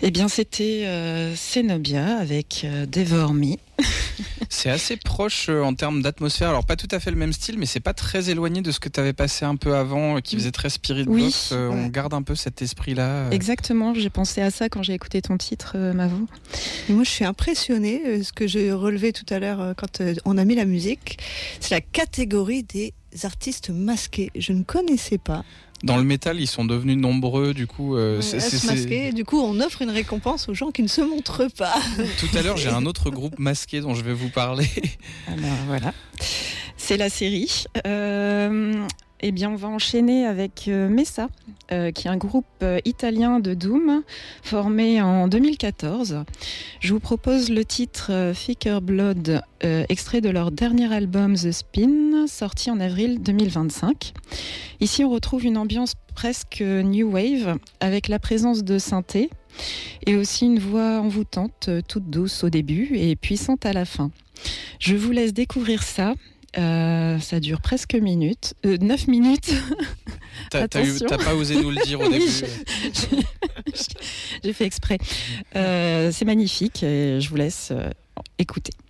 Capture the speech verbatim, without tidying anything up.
Eh bien, c'était euh, Zenobia avec euh, Devour Me. C'est assez proche euh, en termes d'atmosphère. Alors, pas tout à fait le même style, mais c'est pas très éloigné de ce que tu avais passé un peu avant, euh, qui faisait très spirit Oui, box. Euh, ouais. On garde un peu cet esprit-là. euh. Exactement, j'ai pensé à ça quand j'ai écouté ton titre, euh, Mavo. Et moi, je suis impressionnée. euh, Ce que j'ai relevé tout à l'heure euh, quand euh, on a mis la musique, c'est la catégorie des artistes masqués. Je ne connaissais pas. Dans le métal, ils sont devenus nombreux, du coup. Euh, Ouais, c'est- à c'est- se c'est- masquer. Du coup, on offre une récompense aux gens qui ne se montrent pas. Tout à l'heure, j'ai un autre groupe masqué dont je vais vous parler. Alors voilà, c'est la série. Euh, eh bien, on va enchaîner avec euh, Messa, euh, qui est un groupe euh, italien de doom formé en deux mille quatorze. Je vous propose le titre euh, Thicker Blood, euh, extrait de leur dernier album The Spin, sorti en avril deux mille vingt-cinq. Ici, on retrouve une ambiance presque new wave, avec la présence de synthé et aussi une voix envoûtante, euh, toute douce au début et puissante à la fin. Je vous laisse découvrir ça. Euh, ça dure presque minutes, euh, neuf minutes. T'as, t'as, eu- Attention. t'as pas osé nous le dire au Oui, début. j'ai- j'ai fait exprès. Euh, c'est magnifique et je vous laisse euh, écouter.